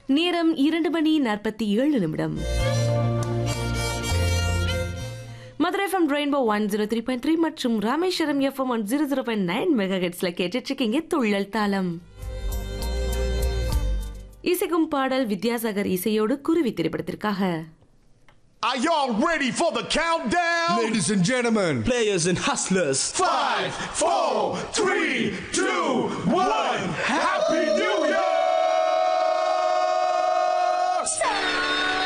நேரம் 2:47. Madurai FM rainbow 103.3 மற்றும் Rameswaram FM 100.9 மெகாஹெர்ட்ஸ்ல கேட்டுட்டு இருக்கீங்க துள்ளல் தாளம். இசைக்கும் பாடல் வித்யாசாகர் இசையோடு குருவி திரைப்படத்திற்காக. Are y'all ready for the countdown? Ladies and gentlemen, players and hustlers. 5, 4, 3, 2, 1. Have